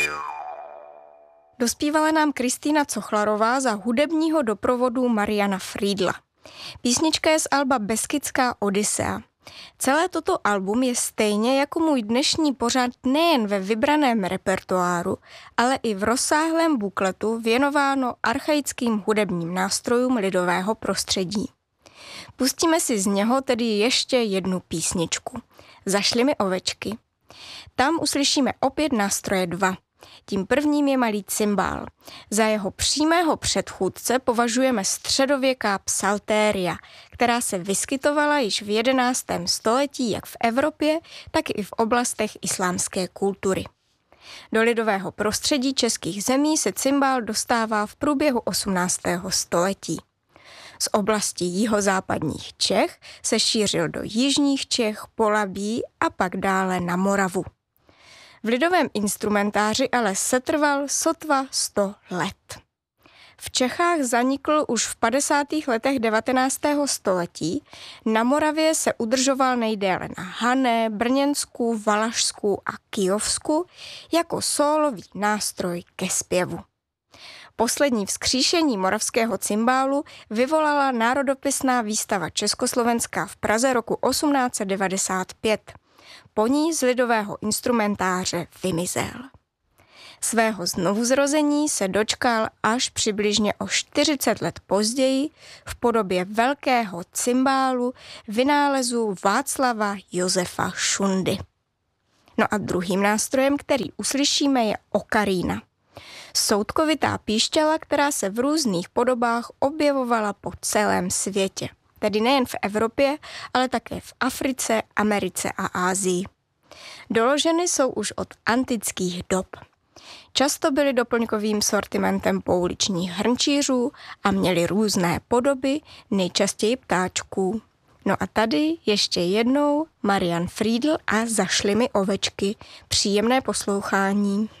Dospívala nám Kristýna Cochlarová za hudebního doprovodu Mariana Friedla. Písnička je z alba Beskidská Odysea. Celé toto album je stejně jako můj dnešní pořad nejen ve vybraném repertoáru, ale i v rozsáhlém bukletu věnováno archaickým hudebním nástrojům lidového prostředí. Pustíme si z něho tedy ještě jednu písničku. Zašly mi ovečky. Tam uslyšíme opět nástroje dva. Tím prvním je malý cymbál. Za jeho přímého předchůdce považujeme středověká psaltéria, která se vyskytovala již v 11. století jak v Evropě, tak i v oblastech islámské kultury. Do lidového prostředí českých zemí se cymbál dostává v průběhu 18. století. Z oblasti jihozápadních Čech se šířil do jižních Čech, Polabí a pak dále na Moravu. V lidovém instrumentáři ale setrval sotva 100 let. V Čechách zanikl už v 50. letech 19. století, na Moravě se udržoval nejdéle na Hané, Brněnsku, Valašsku a Kyjovsku jako sólový nástroj ke zpěvu. Poslední vzkříšení moravského cymbálu vyvolala národopisná výstava Československá v Praze roku 1895. Po ní z lidového instrumentáře vymizel. Svého znovuzrození se dočkal až přibližně o 40 let později v podobě velkého cymbálu vynálezu Václava Josefa Šundy. No a druhým nástrojem, který uslyšíme, je okarína. Soudkovitá píšťala, která se v různých podobách objevovala po celém světě. Tedy nejen v Evropě, ale také v Africe, Americe a Asii. Doloženy jsou už od antických dob. Často byly doplňkovým sortimentem pouličních hrnčířů a měly různé podoby, nejčastěji ptáčků. No a tady ještě jednou Marian Friedl a Zašly mi ovečky. Příjemné poslouchání.